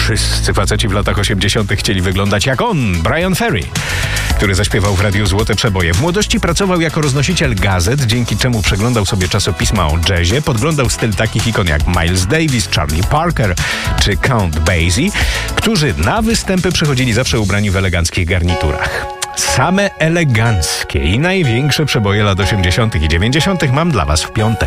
Wszyscy faceci w latach 80. chcieli wyglądać jak on, Bryan Ferry, który zaśpiewał w radiu złote przeboje. W młodości pracował jako roznosiciel gazet, dzięki czemu przeglądał sobie czasopisma o jazzie, podglądał styl takich ikon jak Miles Davis, Charlie Parker czy Count Basie, którzy na występy przychodzili zawsze ubrani w eleganckich garniturach. Same eleganckie i największe przeboje lat 80. i 90. mam dla Was w piątek.